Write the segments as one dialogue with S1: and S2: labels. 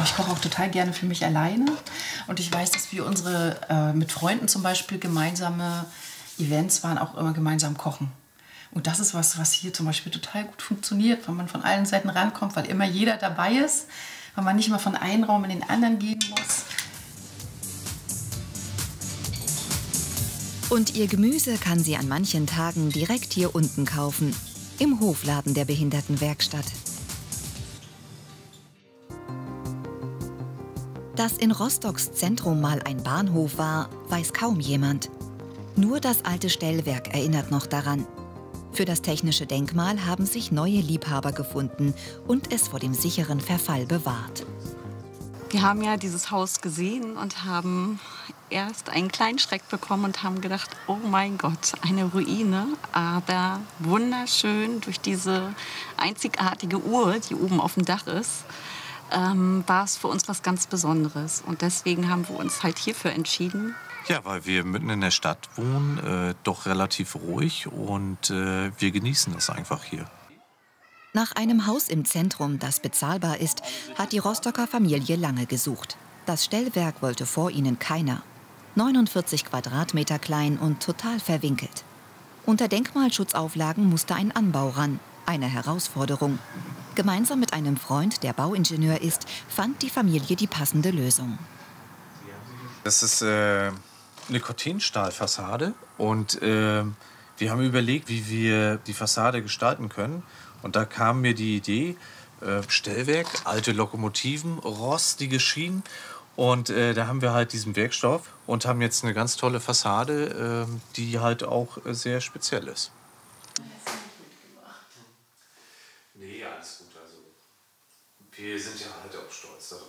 S1: Ich koche auch total gerne für mich alleine und ich weiß, dass wir mit Freunden zum Beispiel gemeinsame Events waren, auch immer gemeinsam kochen. Und das ist was hier zum Beispiel total gut funktioniert, wenn man von allen Seiten rankommt, weil immer jeder dabei ist, weil man nicht mal von einem Raum in den anderen gehen muss.
S2: Und ihr Gemüse kann sie an manchen Tagen direkt hier unten kaufen, im Hofladen der Behindertenwerkstatt. Dass in Rostocks Zentrum mal ein Bahnhof war, weiß kaum jemand. Nur das alte Stellwerk erinnert noch daran. Für das technische Denkmal haben sich neue Liebhaber gefunden und es vor dem sicheren Verfall bewahrt.
S3: Wir haben ja dieses Haus gesehen und haben erst einen kleinen Schreck bekommen und haben gedacht, oh mein Gott, eine Ruine, aber wunderschön durch diese einzigartige Uhr, die oben auf dem Dach ist, war es für uns was ganz Besonderes. Und deswegen haben wir uns halt hierfür entschieden.
S4: Ja, weil wir mitten in der Stadt wohnen, doch relativ ruhig und wir genießen das einfach hier.
S2: Nach einem Haus im Zentrum, das bezahlbar ist, hat die Rostocker Familie lange gesucht. Das Stellwerk wollte vor ihnen keiner. 49 Quadratmeter klein und total verwinkelt. Unter Denkmalschutzauflagen musste ein Anbau ran. Eine Herausforderung. Gemeinsam mit einem Freund, der Bauingenieur ist, fand die Familie die passende Lösung.
S4: Das ist eine Cortinstahlfassade und wir haben überlegt, wie wir die Fassade gestalten können. Und da kam mir die Idee, Stellwerk, alte Lokomotiven, rostige Schienen. Und da haben wir halt diesen Werkstoff und haben jetzt eine ganz tolle Fassade, die halt auch sehr speziell ist. Nee, alles gut. Also, wir sind ja halt auch stolz darauf.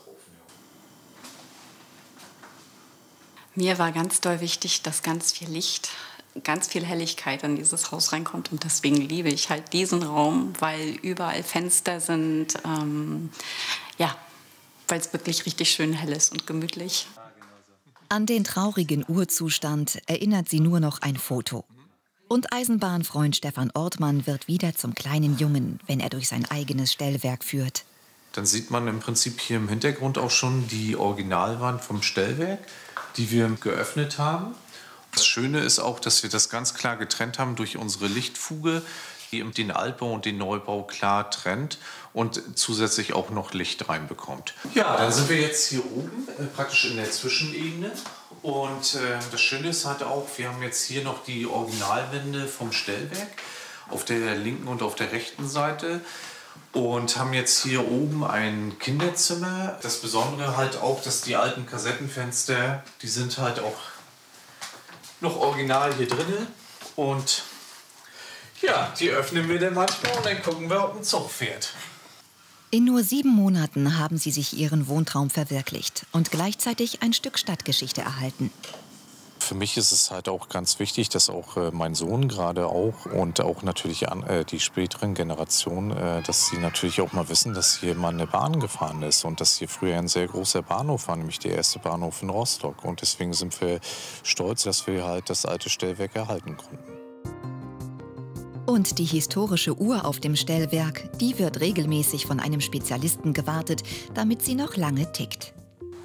S4: Ja.
S3: Mir war ganz doll wichtig, dass ganz viel Licht, ganz viel Helligkeit in dieses Haus reinkommt. Und deswegen liebe ich halt diesen Raum, weil überall Fenster sind. Ja, weil es wirklich richtig schön hell ist und gemütlich.
S2: An den traurigen Urzustand erinnert sie nur noch ein Foto. Und Eisenbahnfreund Stefan Ortmann wird wieder zum kleinen Jungen, wenn er durch sein eigenes Stellwerk führt.
S4: Dann sieht man im Prinzip hier im Hintergrund auch schon die Originalwand vom Stellwerk, die wir geöffnet haben. Das Schöne ist auch, dass wir das ganz klar getrennt haben durch unsere Lichtfuge, die den Altbau und den Neubau klar trennt und zusätzlich auch noch Licht reinbekommt. Ja, dann sind wir jetzt hier oben, praktisch in der Zwischenebene. Und das Schöne ist halt auch, wir haben jetzt hier noch die Originalwände vom Stellwerk auf der linken und auf der rechten Seite. Und haben jetzt hier oben ein Kinderzimmer. Das Besondere halt auch, dass die alten Kassettenfenster, die sind halt auch noch original hier drin. Und ja, die öffnen wir dann manchmal und dann gucken wir, ob ein Zug fährt.
S2: In nur 7 Monaten haben sie sich ihren Wohntraum verwirklicht und gleichzeitig ein Stück Stadtgeschichte erhalten.
S4: Für mich ist es halt auch ganz wichtig, dass auch mein Sohn gerade auch und auch natürlich die späteren Generationen, dass sie natürlich auch mal wissen, dass hier mal eine Bahn gefahren ist und dass hier früher ein sehr großer Bahnhof war, nämlich der erste Bahnhof in Rostock. Und deswegen sind wir stolz, dass wir halt das alte Stellwerk erhalten konnten.
S2: Und die historische Uhr auf dem Stellwerk, die wird regelmäßig von einem Spezialisten gewartet, damit sie noch lange tickt.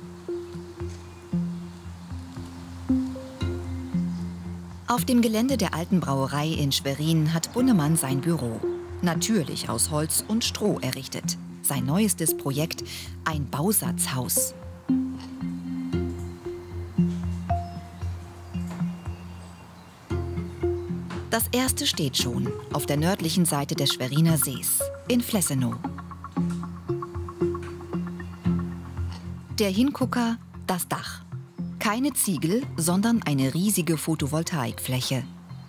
S2: Auf dem Gelände der alten Brauerei in Schwerin hat Bunnemann sein Büro. Natürlich aus Holz und Stroh errichtet. Sein neuestes Projekt, ein Bausatzhaus. Das erste steht schon auf der nördlichen Seite des Schweriner Sees, in Flessenow. Der Hingucker, das Dach. Keine Ziegel, sondern eine riesige Photovoltaikfläche.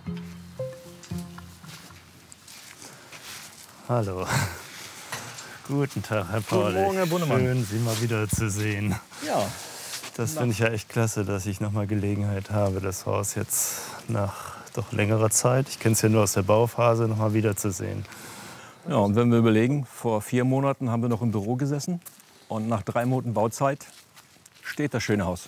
S5: Hallo. Guten Tag, Herr Pauli.
S6: Guten Morgen, Herr Bunnemann.
S5: Schön, Sie mal wieder zu sehen.
S6: Ja.
S5: Das finde ich ja echt klasse, dass ich noch mal Gelegenheit habe, das Haus jetzt nach doch längerer Zeit, ich kenne es ja nur aus der Bauphase, noch mal wieder zu sehen.
S6: Ja, und wenn wir überlegen, vor 4 Monaten haben wir noch im Büro gesessen und nach 3 Monaten Bauzeit steht das schöne Haus.